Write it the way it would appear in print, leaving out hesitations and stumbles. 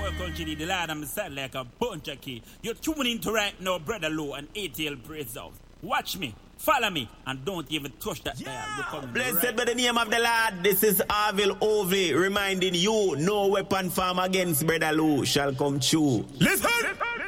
poor country, the lad I'm sound like a bunch of key. You're tuning into right now, Brother Low and ATL Praise House. Watch me, follow me, and don't even touch that dial. Blessed right. By the name of the Lord, this is Arvil Ovey reminding you, no weapon formed against Brother Low shall come true. Listen!